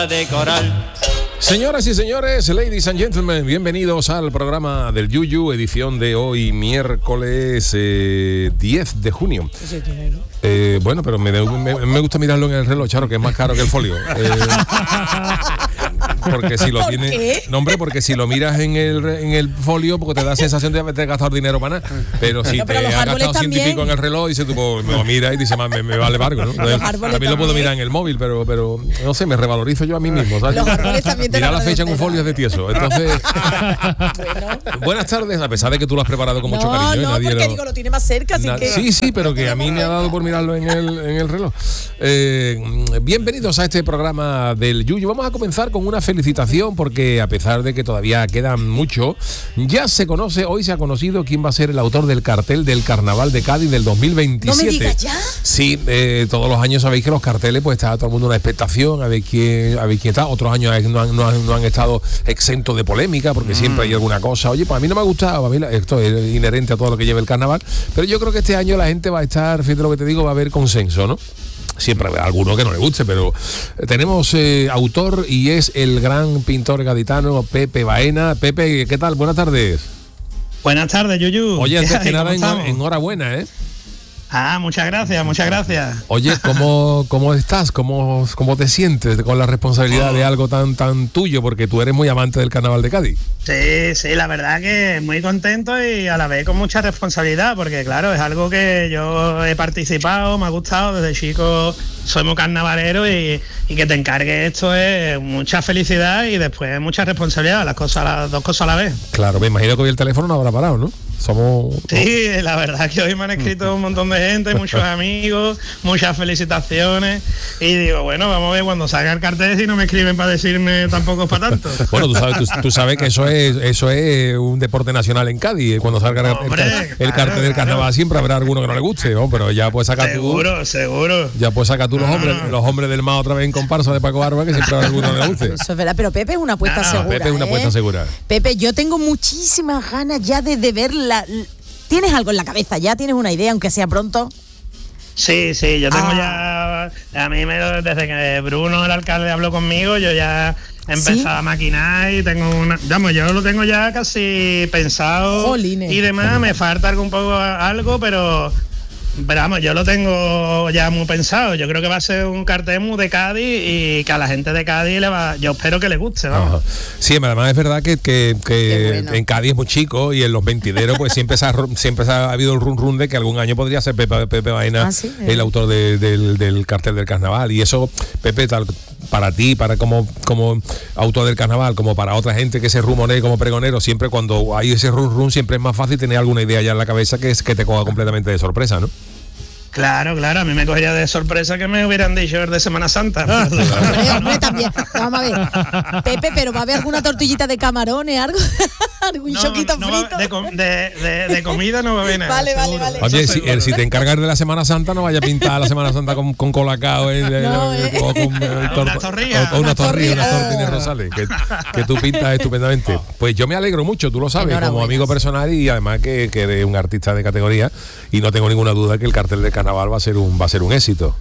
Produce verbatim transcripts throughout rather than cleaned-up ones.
de coral. Señoras y señores, ladies and gentlemen, bienvenidos al programa del Yuyu, edición de hoy, miércoles eh, diez de junio. Eh, bueno, pero me, me, me gusta mirarlo en el reloj, Charo, que es más caro que el folio. Eh, porque si lo ¿Por tienes. qué? No, hombre, porque si lo miras en el, en el folio, porque te da sensación de haberte gastado dinero para nada. Pero si No, pero te los has árboles gastado ciento y también. pico en el reloj, dices tú, pues, me lo mira y dices, me, me vale barco, ¿no? Entonces, árboles también lo puedo también. mirar en el móvil, pero, pero no sé, me revalorizo yo a mí mismo, ¿sabes? Los árboles también te Mira lo la fecha en un agradecerán. folio es de tieso. Entonces, Bueno. buenas tardes, a pesar de que tú lo has preparado con mucho No, cariño. ¿eh? no, Nadie porque lo- digo, lo tiene más cerca, así Na- que... Sí, sí, pero que a mí me ha dado por mirarlo en el, en el reloj. Eh, bienvenidos a este programa del Yuyu. Vamos a comenzar con una felicitación porque a pesar de que todavía quedan mucho, ya se conoce, hoy se ha conocido quién va a ser el autor del cartel del Carnaval de Cádiz del dos mil veintisiete. No me digas ya. Sí, eh, todos los años sabéis que los carteles pues está todo el mundo en una expectación a ver quién, a ver quién está. Otros años no han, no han, no han estado exentos de polémica porque siempre hay alguna cosa. Oye, pues a mí no me ha gustado, a mí la- esto es inherente a todo lo que lleva el carnaval, pero yo creo que este año la gente va a estar, fíjate lo que te digo, va a haber consenso, ¿no? Siempre habrá alguno que no le guste, pero tenemos eh, autor y es el gran pintor gaditano Pepe Baena. Pepe, ¿qué tal? Buenas tardes. Buenas tardes, Yuyu. Oye, antes que ¿Cómo nada, en- estamos? enhorabuena, ¿eh? Ah, muchas gracias, muchas gracias. Oye, ¿cómo, cómo estás? ¿Cómo, ¿Cómo te sientes con la responsabilidad de algo tan tan tuyo? Porque tú eres muy amante del Carnaval de Cádiz. Sí, sí, la verdad que muy contento y a la vez con mucha responsabilidad, porque claro, es algo que yo he participado, me ha gustado, desde chico soy muy carnavalero y, y que te encargue esto es mucha felicidad y después mucha responsabilidad, las cosas, las dos cosas a la vez. Claro, me imagino que hoy el teléfono no habrá parado, ¿no? Somos... Sí, la verdad que hoy me han escrito un montón de gente, muchos amigos, muchas felicitaciones y digo, bueno, vamos a ver cuando salga el cartel si no me escriben para decirme tampoco es para tanto. Bueno, tú sabes, tú, tú sabes que eso es eso es un deporte nacional en Cádiz. Cuando salga el, Hombre, el, el claro, cartel del claro. carnaval siempre habrá alguno que no le guste, ¿no? Pero ya puedes sacar tú, Seguro, seguro. ya puedes sacar tú los No, hombres, no. los hombres del mar otra vez en comparsa de Paco Barba, que siempre habrá alguno que le guste. Eso es verdad, pero Pepe es una apuesta Ah, segura. Pepe es una ¿eh? apuesta segura. Pepe, yo tengo muchísimas ganas ya de, de ver la... ¿Tienes algo en la cabeza? ¿Ya tienes una idea, aunque sea pronto? Sí, sí, yo tengo Ah. ya, a mí me, desde que Bruno, el alcalde, habló conmigo, yo ya he empezado ¿Sí? a maquinar y tengo una, vamos, yo lo tengo ya casi pensado Jolines. y demás, me falta algo un poco algo, pero, pero vamos, yo lo tengo ya muy pensado, yo creo que va a ser un cartel muy de Cádiz y que a la gente de Cádiz le va, yo espero que le guste, vamos. Ajá. Sí, además es verdad que, que, que Qué bueno. en Cádiz es muy chico y en los ventideros pues siempre se ha, siempre se ha habido el run run de que algún año podría ser Pepe, Pepe Baena Ah, sí, el eh. autor de- del, del cartel del carnaval. Y eso, Pepe, tal, para ti, para como, como autor del carnaval, como para otra gente que se rumonee como pregonero, siempre cuando hay ese run run siempre es más fácil tener alguna idea ya en la cabeza que es que te coja completamente de sorpresa, ¿no? Claro, claro, a mí me cogería de sorpresa que me hubieran dicho el de Semana Santa. Hombre, hombre, también. Vamos a ver. Pepe, pero ¿va a haber alguna tortillita de camarones, algo? ¿Algún No, choquito no va- frito? de, com- de, de- de comida no va a haber nada. Vale, vale, seguro. vale. Oye, Eso si, seguro. el- si te encargas de la Semana Santa, no vaya a pintar la Semana Santa con, con colacao eh, eh, No, eh, eh. o con eh, Una torta- torrija. o- o una Una torrilla, unas torrija. tortines Oh. rosales, que, que tú pintas estupendamente. Pues yo me alegro mucho, tú lo sabes, como Enhorabuena. amigo personal y además que, que eres un artista de categoría y no tengo ninguna duda que el cartel de carnaval va a ser un va a ser un éxito.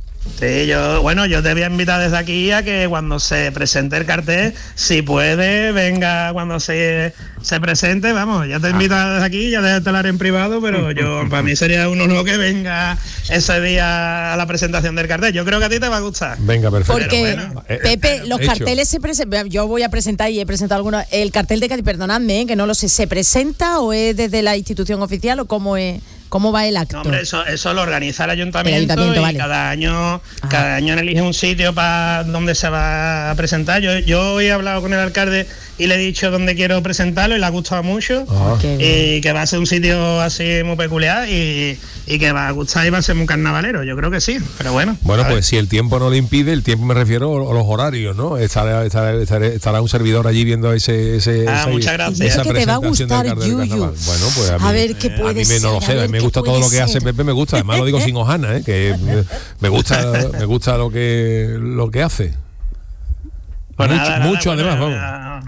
Sí, yo, bueno, yo te voy a invitar desde aquí a que cuando se presente el cartel, si puede, venga cuando se, se presente, vamos, ya te invito desde aquí, ya te hablar en privado, pero yo, para mí sería un honor que venga ese día a la presentación del cartel. Yo creo que a ti te va a gustar. Venga, perfecto. Porque, bueno, eh, Pepe, eh, los hecho. carteles se presentan. Yo voy a presentar y he presentado algunos. ¿El cartel de Cádiz, perdonadme, eh, que no lo sé, se presenta o es desde la institución oficial o cómo es? ¿Cómo va el acto? No, hombre, eso, eso lo organiza el ayuntamiento, El ayuntamiento, y vale. cada año Ajá. cada año elige un sitio para donde se va a presentar. Yo, yo hoy he hablado con el alcalde y le he dicho dónde quiero presentarlo y le ha gustado mucho. Ah. Qué bien. Y que va a ser un sitio así muy peculiar y, y que va a gustar y va a ser muy carnavalero. Yo creo que sí, pero bueno. Bueno, a ver. pues si el tiempo no le impide, el tiempo me refiero a los horarios, ¿no? Estará, estará, estará, estará un servidor allí viendo ese, ese Ah, esa, muchas gracias. esa Es que te va a presentación del gustar, cartel del Yuyu. carnaval. Bueno, pues a, mí, A ver qué puede a mí me, no lo ser, sé, a ver me qué gusta todo puede lo que hace ser. Pepe, me gusta. Además lo digo sin hojana, ¿eh? Que me, me gusta, me gusta lo que lo que hace. Pues mucho, nada, nada, mucho pues además, me- vamos.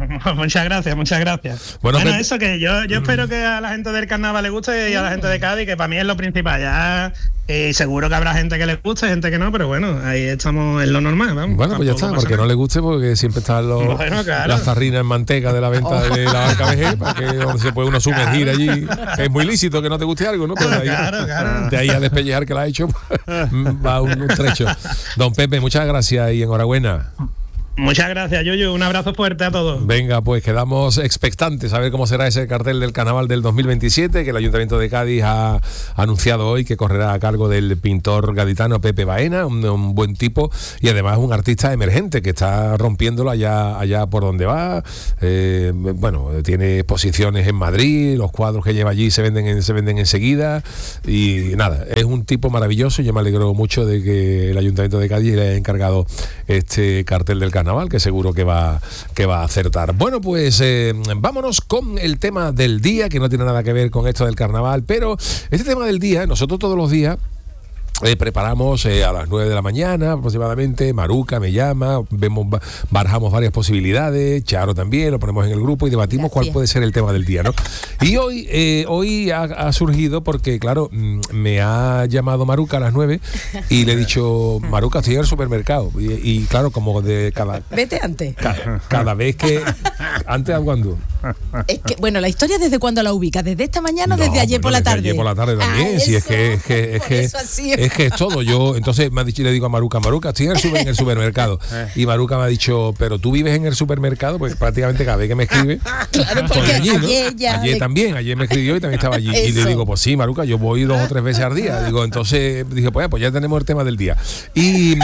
Muchas gracias, muchas gracias. Bueno, Bueno, Pepe- eso que yo, yo espero que a la gente del carnaval le guste y a la gente de Cádiz, que para mí es lo principal. Ya eh, seguro que habrá gente que le guste, gente que no, pero bueno, ahí estamos en lo normal, vamos. Bueno, pues ya está, Tampoco pasa porque no nada. le guste, porque siempre están los, Bueno, claro. las tarrinas en manteca de la venta de la barca V G, para que donde se puede uno sumergir allí. Que es muy lícito que no te guste algo, ¿no? Pero de ahí, Claro, claro. de ahí a despellejar que la ha hecho, va un, un trecho. Don Pepe, muchas gracias y enhorabuena. Muchas gracias, Yuyu. Un abrazo fuerte a todos. Venga, pues quedamos expectantes a ver cómo será ese cartel del carnaval del dos mil veintisiete, que el Ayuntamiento de Cádiz ha anunciado hoy que correrá a cargo del pintor gaditano Pepe Baena, un, un buen tipo y además un artista emergente que está rompiéndolo allá, allá por donde va. Eh, bueno, tiene exposiciones en Madrid, los cuadros que lleva allí se venden, en, se venden enseguida y nada, es un tipo maravilloso. Yo me alegro mucho de que el Ayuntamiento de Cádiz le haya encargado este cartel del carnaval, que seguro que va, que va a acertar. Bueno, pues eh, vámonos con el tema del día, que no tiene nada que ver con esto del carnaval, pero este tema del día, nosotros todos los días Eh, preparamos eh, a las nueve de la mañana aproximadamente, Maruca me llama, vemos, barajamos varias posibilidades, Charo también, lo ponemos en el grupo y debatimos Gracias. cuál puede ser el tema del día, ¿no? Y hoy, eh, hoy ha, ha surgido porque, claro, mm, me ha llamado Maruca a las nueve y le he dicho, Maruca, estoy en el supermercado. Y, y claro, como de cada, Vete antes. cada, cada vez que... ¿Antes a cuándo? Es que, bueno, la historia desde cuándo la ubica, desde esta mañana o desde No, ayer bueno, por la desde tarde. ayer por la tarde también, Ah, si es eso, que es que es por que, eso así es. es que es todo. Yo entonces me ha dicho, le digo a Maruca, Maruca, estoy en el, super- en el supermercado. Y Maruca me ha dicho, pero tú vives en el supermercado, pues prácticamente cada vez que me escribe. Claro, estoy porque allí, ¿no? ayer ya Ayer le- también, ayer me escribió y también estaba allí. Y le Eso. digo, pues sí, Maruca, yo voy dos o tres veces al día. Digo, entonces dije, pues, ya, pues ya tenemos el tema del día. Y,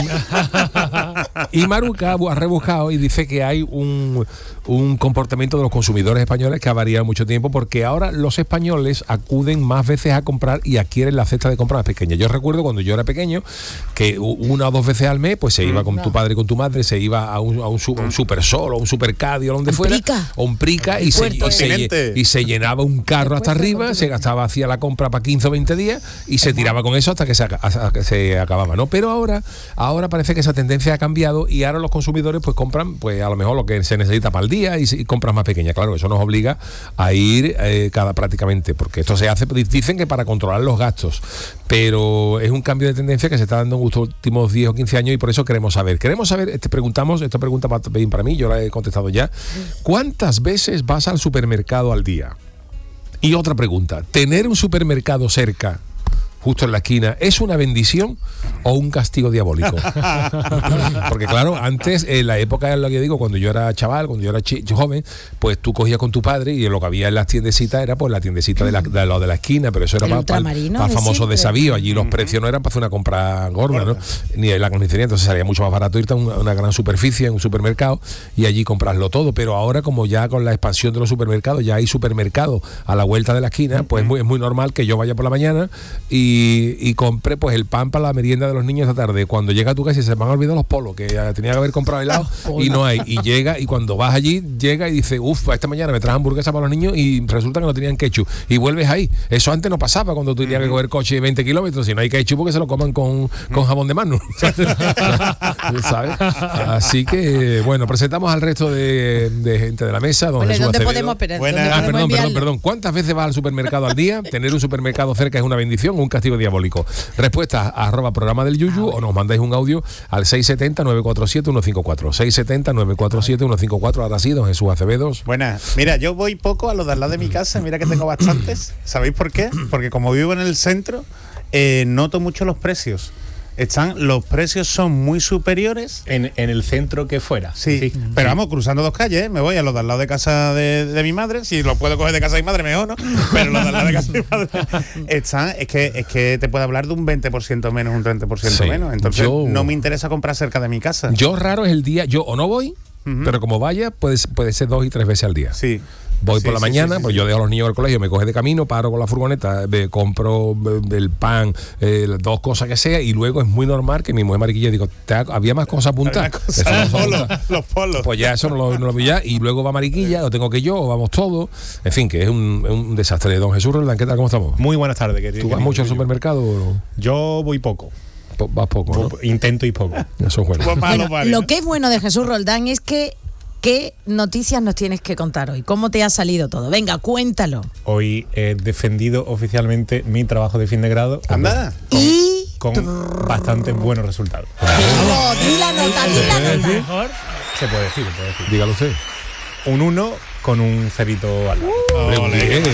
y Maruca ha rebuscado y dice que hay un, un comportamiento de los consumidores españoles que ha variado mucho tiempo, porque ahora los españoles acuden más veces a comprar y adquieren la cesta de compra más pequeña. Yo recuerdo cuando yo era pequeño que una o dos veces al mes pues se iba con no. tu padre y con tu madre, se iba a un, a un, su- a un Super Sol o un Super Cadi o donde ¿Un fuera, Prica? o un Prica y se, Puerto, y, se, Continente. y se llenaba un carro hasta Puerto, arriba, Continente. se gastaba, hacía la compra para quince o veinte días y se tiraba con eso hasta que se, aca- hasta que se acababa, ¿no? Pero ahora, ahora parece que esa tendencia ha cambiado y ahora los consumidores pues compran pues a lo mejor lo que se necesita para el día y, y compras más pequeñas. Claro, eso nos obliga a ir eh, cada prácticamente, porque esto se hace, dicen que para controlar los gastos, pero es un cambio de tendencia que se está dando en estos últimos diez o quince años y por eso queremos saber. Queremos saber, este, preguntamos, esta pregunta para, para mí, yo la he contestado ya. ¿Cuántas veces vas al supermercado al día? Y otra pregunta, ¿tener un supermercado cerca, justo en la esquina, es una bendición o un castigo diabólico? Porque claro, antes, en la época, lo que digo, cuando yo era chaval, cuando yo era chi- joven, pues tú cogías con tu padre y lo que había en las tiendecitas era pues la tiendecita de la, de, lo de la esquina, pero eso era El para, ultramarino para de famosos siempre. desavíos. Allí los precios no eran para hacer una compra gorda, ¿no? Ni en la carnicería, entonces salía mucho más barato irte a una, una gran superficie, en un supermercado, y allí comprarlo todo. Pero ahora, como ya con la expansión de los supermercados, ya hay supermercados a la vuelta de la esquina, pues es muy, es muy normal que yo vaya por la mañana y, y compre pues el pan para la merienda de los niños esta tarde. Cuando llega a tu casa y se me han olvidado los polos, que eh, tenía que haber comprado helado y no hay. Y llega, y cuando vas allí, llega y dice, uff, esta mañana me traje hamburguesa para los niños y resulta que no tenían ketchup. Y vuelves ahí. Eso antes no pasaba cuando tú tenías que coger coche de veinte kilómetros. Si no hay ketchup, porque se lo coman con, con jabón de mano. ¿Sabes? Así que, bueno, presentamos al resto de, de gente de la mesa. Don Bueno, ¿y Jesús ¿dónde Acevedo. podemos, pero, Buenas. ¿dónde Ah, podemos perdón, perdón, enviarlo? perdón. ¿Cuántas veces vas al supermercado al día? ¿Tener un supermercado cerca es una bendición o un castigo diabólico? Respuesta a arroba programa del Yuyu o nos mandáis un audio al seis siete cero, nueve cuatro siete, uno cinco cuatro. seis siete cero, nueve cuatro siete, uno cinco cuatro. Ahora sí, don Jesús Acevedo. Buenas. Mira, yo voy poco a los de al lado de mi casa, mira que tengo bastantes. ¿Sabéis por qué? Porque como vivo en el centro, eh, noto mucho los precios. Están, los precios son muy superiores. En, en el centro que fuera. Sí, pero vamos, cruzando dos calles, ¿eh? Me voy a los de al lado de casa de, de mi madre. Si lo puedo coger de casa de mi madre, mejor, ¿no? Pero los de al lado de casa de mi madre están, es que, es que te puede hablar de un veinte por ciento menos, un treinta por ciento Sí, menos. Entonces yo- no me interesa comprar cerca de mi casa. Yo raro es el día, yo o no voy, Ujú. pero como vaya, puede, puede ser dos y tres veces al día. Sí. Voy Sí, por la sí, mañana, sí, sí, pues sí. yo dejo a los niños al colegio, me coge de camino, paro con la furgoneta, me compro eh, el pan, eh, las dos cosas que sea, y luego es muy normal que mi mujer mariquilla digo, ¿te ha- ¿había más cosas apuntadas? Una cosa, Eso no los se polos, apunta. los polos. Pues ya eso no lo, no lo vi ya, y luego va mariquilla, lo tengo que yo, o vamos todos, en fin, que es un, un desastre. Don Jesús Roldán, ¿qué tal? ¿Cómo estamos? Muy buenas tardes. querido- ¿Tú vas querido mucho al Yuyu. supermercado o no? Yo voy poco. Po- Vas poco, ¿no? Intento ir poco. Eso es bueno. Pues malo, Bueno, vale, lo ¿no? que es bueno de Jesús Roldán es que ¿Qué noticias nos tienes que contar hoy? ¿Cómo te ha salido todo? Venga, cuéntalo. Hoy he defendido oficialmente mi trabajo de fin de grado. Anda. Con, Y... con bastantes buenos resultados. Digo, di la nota, di la nota. Mejor. Se puede decir, se puede decir. Dígalo usted. Un uno con un cerito al lado. Hombre, bien.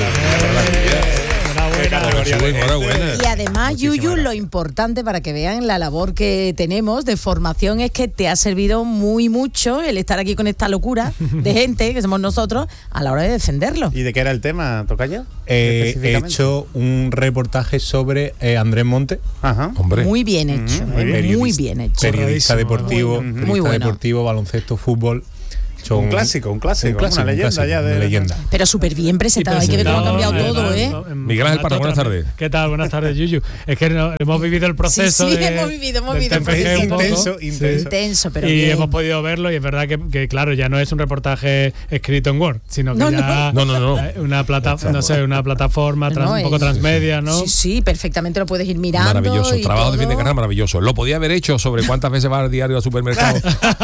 Enhorabuena. Enhorabuena. Y además, Muchísimas Yuyu, lo gracias. importante para que vean la labor que tenemos de formación es que te ha servido muy mucho el estar aquí con esta locura de gente, que somos nosotros, a la hora de defenderlo. ¿Y de qué era el tema, Tocayo? Eh, he Específicamente. hecho un reportaje sobre eh, Andrés Monte, Ajá. Hombre. Muy bien hecho, muy eh, bien. muy Periodista- bien hecho. periodista Correctísimo. deportivo, Muy bueno. periodista Muy bueno. deportivo, baloncesto, fútbol. He hecho Un clásico, un clásico, una leyenda ya de- una leyenda. Pero súper bien presentado, hay que ver cómo ha cambiado todo, ¿eh? Miguel Ángel Parra, buenas tardes. ¿Qué tal? Buenas tardes, Yuyu. Es que no- hemos vivido el proceso Sí, sí, de, hemos vivido, hemos del vivido el T F G proceso. un poco. Intenso, intenso. Intenso, pero y bien. hemos podido verlo y es verdad que, que, claro, ya no es un reportaje escrito en Word, sino que No, ya no. No, no, no. eh, una plata, no sé, una plataforma trans- No, un poco es- transmedia, ¿no? Sí, sí, perfectamente lo puedes ir mirando. Maravilloso, y trabajo de todo. fin de carrera maravilloso. Lo podía haber hecho sobre cuántas veces va al diario al supermercado.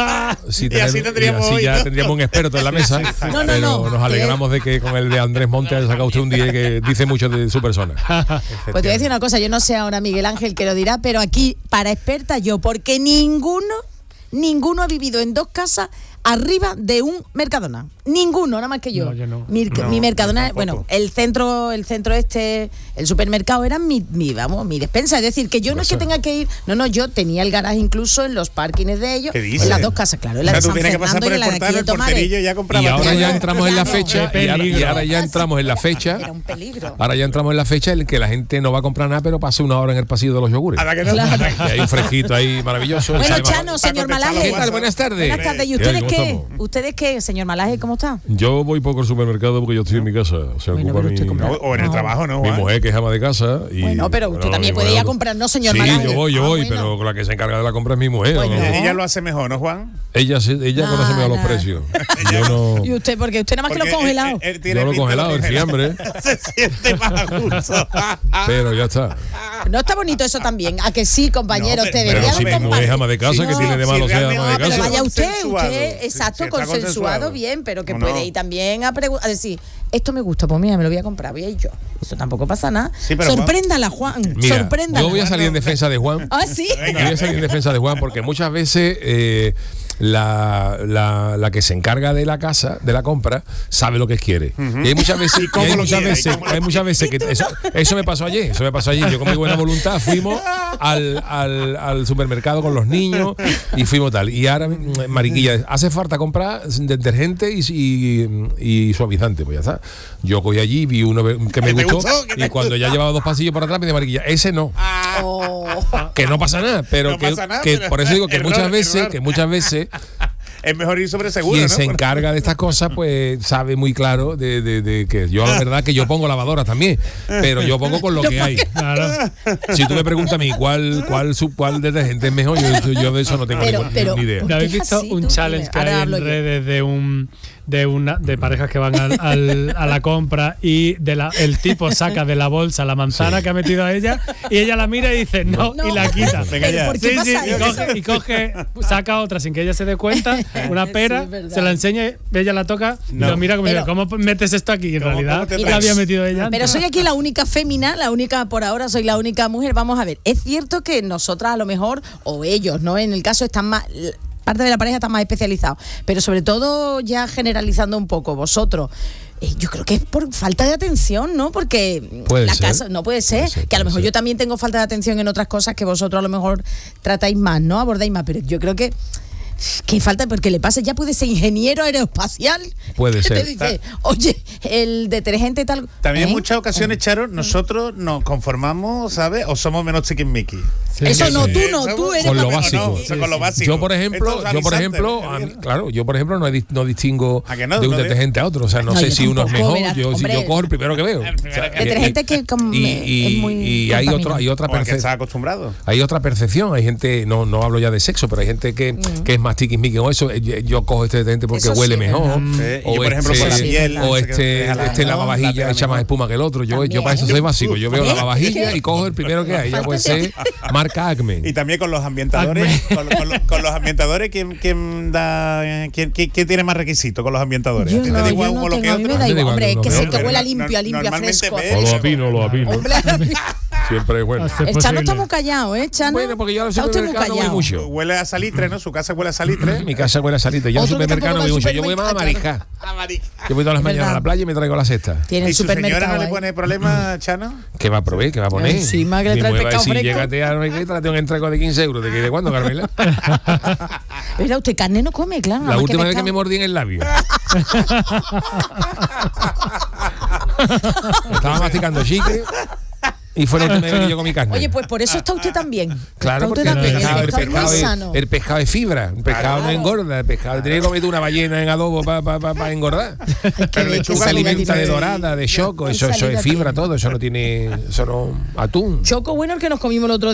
Si Y así tendríamos y así hoy, ya ¿no? tendríamos un experto en la mesa. No, no, pero no. nos alegramos de que con el de Andrés Monte haya sacado usted un día que dice mucho de su persona. Pues te voy a decir una cosa, yo no sé ahora Miguel Ángel que lo dirá, pero aquí, para experta yo, porque ninguno, ninguno ha vivido en dos casas arriba de un Mercadona. Ninguno, nada más que yo. No, yo no. Mi, No, mi Mercadona, yo tampoco. bueno, el centro, el centro este, el supermercado era mi, mi, vamos, mi despensa. Es decir, que yo no es que tenga que ir, no, no, yo tenía el garaje incluso en los parkings de ellos, ¿Qué dices? en las dos casas, claro, en la O sea, de tú San tienes que pasar Fernando por y el la de aquí portal, de el Tomares. porterillo ya compraba. Y ahora ya Ya entramos en la no. fecha Qué y ahora, y peligro. ahora ya entramos en la fecha. Era un peligro. Ahora ya entramos en la fecha en que la gente no va a comprar nada, pero pasa una hora en el pasillo de los yogures. ¿A la que no? Claro. Y hay un fresquito ahí maravilloso. Bueno, Sabe más- Chano, señor Para contestar Malaje. ¿Qué tal? Buenas tardes. Buenas tardes. ¿Y ¿Qué ustedes tal? qué? ¿Cómo estamos? ¿Ustedes qué, señor Malaje? ¿Cómo está? Yo voy poco al supermercado porque yo estoy en mi casa. O sea, Bueno, ocupa pero mi, usted compra- O, o en el No. trabajo, ¿no? mi Juan? mujer que es ama de casa. Y, Bueno, pero usted también mi puede mujer- ir a comprar, ¿no, señor Sí, Malaje? yo voy, yo Ah, voy, bueno. pero la que se encarga de la compra es mi mujer. Bueno. ¿no? Ella lo hace mejor, ¿no, Juan? Ella, se- ella No, conoce mejor los no. precios. Yo no. ¿Y usted? Porque usted nada más que Porque lo congelado. él- él- él tiene Yo lo pinta de congelado, el fiambre. Se siente más a gusto. Pero ya está. No está bonito eso también. ¿A que sí, compañero? No, usted pero Pero debería si de mi mujer es compartir. ama de casa, Sí, que no, tiene de si malo ser realmente- ama de no, pero Pero casa. vaya usted, Consensuado. usted, Sí, exacto, sí, está consensuado, consensuado. bien, pero que ¿O puede no? ir también a, pregu- a decir, esto me gusta, pues mira, me lo voy a comprar, voy a ir yo. Eso tampoco pasa nada. Sí, pero Sorpréndala, Juan. Mira, sorpréndala. yo voy a salir en defensa de Juan. Ah, sí. Yo voy a salir en defensa de Juan porque muchas veces eh, la, la, la que se encarga de la casa, de la compra, sabe lo que quiere. Y hay muchas veces, ¿Y cómo y hay lo muchas quiere? ¿Y veces, cómo lo hay muchas veces que eso, eso me pasó ayer, eso me pasó ayer. Yo con mi buena voluntad fuimos al, al, al supermercado con los niños y fuimos tal. Y ahora, mm, mariquilla, hace falta comprar detergente y, y, y suavizante, pues ya está. Yo cogí allí, vi uno que me ¿Que te gustó, gustó? ¿Que y te cuando ya gustó? llevaba dos pasillos por atrás me dije, mariquilla, ese no. Oh. Que no pasa nada, pero No que, pasa nada, que pero- por eso digo que error, muchas veces, error. que muchas veces Es mejor ir sobre seguro, quien ¿no? se encarga de estas cosas, pues sabe muy claro de, de, de que yo la verdad que yo pongo lavadoras también, pero yo pongo con lo que hay. Claro. Si tú me preguntas a mí cuál cuál su cuál detergente es mejor, yo, yo de eso no tengo Pero- ni, pero- ni idea. ¿por ¿No habéis qué es visto así, un tú? challenge Dime, que ahora hay hablo en yo. redes de un de una de parejas que van al, al- a la compra y de la, el tipo saca de la bolsa la manzana Sí. que ha metido a ella y ella la mira y dice no, No. y la quita? Venga Pero ya. ¿por qué Sí, sí, pasa y eso? coge, y coge, saca otra sin que ella se dé cuenta, una pera, Sí, es verdad. se la enseña, ella la toca y No. lo mira como Pero- diciendo, ¿cómo metes esto aquí? Y en ¿Cómo- realidad cómo te la traes? había metido ella Pero antes. soy aquí la única fémina, la única, por ahora soy la única mujer. Vamos a ver, es cierto que nosotras a lo mejor, o ellos, ¿no? En el caso están más, parte de la pareja está más especializado, pero sobre todo ya generalizando un poco, vosotros. eh, Yo creo que es por falta de atención, ¿no? Porque Puede la ser. casa no puede ser, Puede ser, que a lo puede mejor ser. yo también tengo falta de atención en otras cosas que vosotros a lo mejor tratáis más, ¿no? Abordáis más, pero yo creo que que falta porque le pase, ya puede ser ingeniero aeroespacial. Puede que ser. Te dice, oye, el detergente tal. También en ¿eh? muchas ocasiones, Charo, nosotros nos conformamos, ¿sabes? O somos menos chiquismiquis. Sí, Eso sí, no, sí. tú no, tú eres Con lo más- básico. No, o sea, con lo básico. Yo por ejemplo, Estos yo por avisantes, ejemplo, ¿eh? a mí- claro, yo por ejemplo no, di- no distingo ¿A que no? de un No, detergente a otro, o sea, no, No, sé yo si uno es tampoco, mejor, verás, yo, si hombre. yo cojo el primero que veo. O sea, Detergente y- que com- y, es y- muy y hay otro, hay otra O al que está percepción. acostumbrado. Hay otra percepción, hay gente, no, no hablo ya de sexo, pero hay gente que, que es más tiquismiquis o eso, yo, yo cojo este detergente porque Eso sí, huele es mejor. Sí, y yo, O por ejemplo, este, con la Sí, piel. o no sé qué, este, deja la- este la lavavajilla tela echa más mejor. espuma que el otro. Yo, yo También. para eso soy básico. Yo veo la ¿Ves? lavavajilla ¿Qué? y cojo el primero que hay. Ya puede ser marca Acme. Y también con los ambientadores, con, con los- con los ambientadores, ¿quién, quién da, quién, quién- quién tiene más requisitos con los ambientadores? Yo ¿A ti no, te da yo igual no uno lo tengo, que a mí me otro? da Yo igual, digo, hombre, es no, que no, se no, que pero huela no- limpio, a limpio, a normalmente fresco. a ves- O fresco. lo apino, lo apino. Hombre, Siempre es bueno. A ser el Chano está posible. muy callado, ¿eh, Chano? Bueno, porque yo al Está usted muy supermercado voy callado. mucho. Huele a salitre, ¿no? Su casa huele a salitre. Mi casa huele a salita. Yo al Otro que supermercado no tampoco voy va mucho. al Yo voy más a supermercado, mariscar. A marica. Yo voy todas las Es mañanas a verdad. la playa y me traigo la cesta. Tiene ¿Y el su señora supermercado no le ahí. pone problema, Chano? ¿Qué va a proveer? ¿Qué va a poner? Encima que le Mi trae el mujer va a pescado decir, fresco. llégate a Noruega, tráete un entrego de quince euros. ¿De qué? ¿De cuándo, Carmela? Mira, usted carne no come, claro. La nada más última vez que pescado. me mordí en el labio. Estaba masticando chicle y fue la última vez que yo comí carne. Oye, pues por eso está usted también. Claro, Está porque usted el también. pescado, el, está muy pescado es, sano. el pescado es fibra, el pescado no engorda, el pescado tiene que comer una ballena en adobo para pa, pa, pa engordar. Ay, qué Pero bien, lechuga qué Se salida alimenta de tiene. dorada, de choco, Qué eso, eso salida es fibra tiene. todo, eso no tiene, eso no atún. Choco bueno el que nos comimos el otro día.